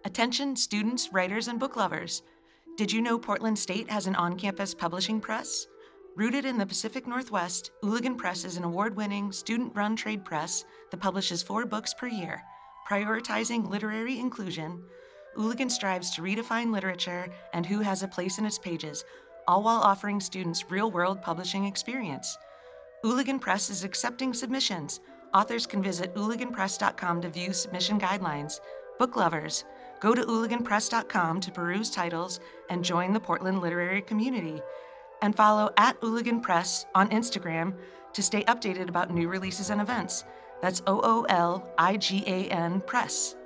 Attention students, writers, and book lovers. Did you know Portland State has an on-campus publishing press? Rooted in the Pacific Northwest, Ooligan Press is an award-winning, student-run trade press that publishes 4 books per year. Prioritizing literary inclusion, Ooligan strives to redefine literature and who has a place in its pages, all while offering students real-world publishing experience. Ooligan Press is accepting submissions. Authors can visit ooliganpress.com to view submission guidelines. Book lovers, go to ooliganpress.com to peruse titles and join the Portland literary community. And follow @Ooligan Press on Instagram to stay updated about new releases and events. That's OOLIGAN Press.